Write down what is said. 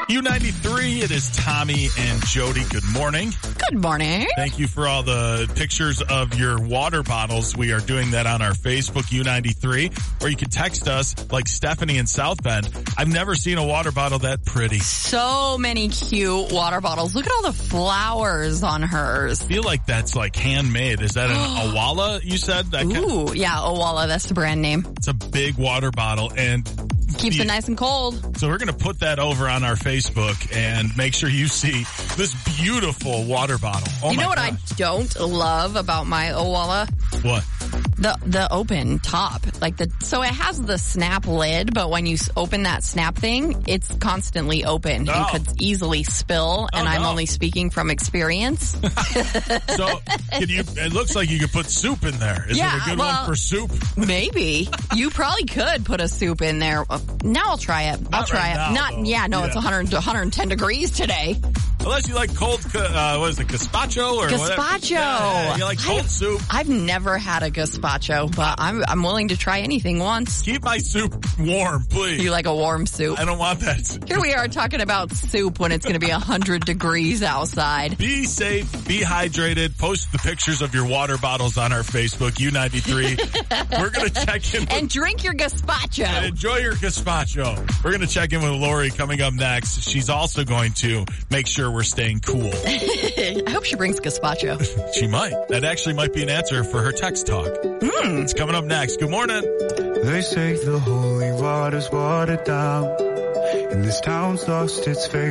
U93, it is Tommy and Jody. Good morning. Good morning. Thank you for all the pictures of your water bottles. We are doing that on our Facebook, U93, or you can text us like Stephanie in South Bend. I've never seen a water bottle that pretty. So many cute water bottles. Look at all the flowers on hers. I feel like that's like handmade. Is that an Owala, you said? Ooh, yeah, Owala. That's the brand name. It's a big water bottle and keeps it nice and cold. So we're going to put that over on our Facebook and make sure you see this beautiful water bottle. Oh, you know what I don't love about my Owala? What? The open top. So it has the snap lid, but when you open that snap thing, it's constantly open and could easily spill, and I'm only speaking from experience. So it looks like you could put soup in there. Is it a good one for soup? Maybe. You probably could put a soup in there. Now I'll try it. Not right now, It's 110 degrees today. Unless you like cold, what is it, gazpacho or gazpacho. Whatever. Yeah, you like cold soup. I've never had a gazpacho, but I'm willing to try anything once. Keep my soup warm, please. You like a warm soup? I don't want that. Here we are talking about soup when it's going to be 100 degrees outside. Be safe, be hydrated. Post the pictures of your water bottles on our Facebook, U93. We're going to check in. And drink your gazpacho. And enjoy your gazpacho. We're going to check in with Lori coming up next. She's also going to make sure we're staying cool. I hope she brings gazpacho. She might. That actually might be an answer for her text talk. It's coming up next. Good morning. They say the holy water's watered down, and this town's lost its faith.